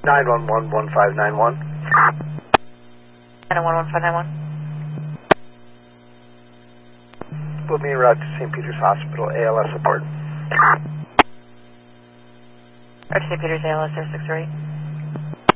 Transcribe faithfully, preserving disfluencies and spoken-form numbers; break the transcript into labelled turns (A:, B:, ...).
A: nine one one, one five nine one.
B: nine one one, one five nine one.
A: Put me en route to Saint Peter's Hospital, A L S support.
B: Or Saint Peter's A L S zero six three.